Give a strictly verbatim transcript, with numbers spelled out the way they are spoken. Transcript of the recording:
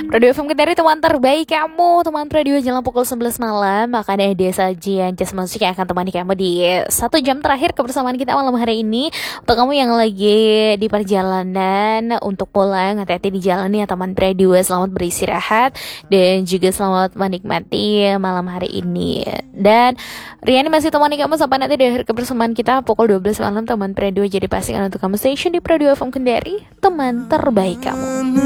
Radio F M Kendari, teman terbaik kamu, teman radio jelang pukul sebelas malam. Maka ada sajian jazz musik yang akan temani kamu di satu jam terakhir kebersamaan kita malam hari ini. Untuk kamu yang lagi di perjalanan untuk pulang, hati-hati di jalan ya teman radio. Selamat beristirahat dan juga selamat menikmati malam hari ini. Dan Riani masih temani kamu sampai nanti di akhir kebersamaan kita pukul dua belas malam teman radio. Jadi pastikan untuk kamu station di Radio F M Kendari, teman terbaik kamu.